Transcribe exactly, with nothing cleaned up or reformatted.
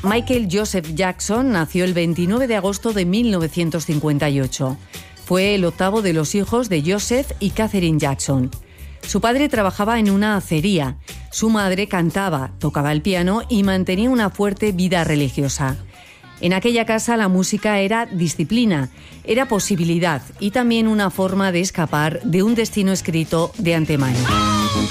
Michael Joseph Jackson nació el veintinueve de agosto de mil novecientos cincuenta y ocho. Fue el octavo de los hijos de Joseph y Catherine Jackson. Su padre trabajaba en una acería. Su madre cantaba, tocaba el piano y mantenía una fuerte vida religiosa. En aquella casa la música era disciplina, era posibilidad y también una forma de escapar de un destino escrito de antemano.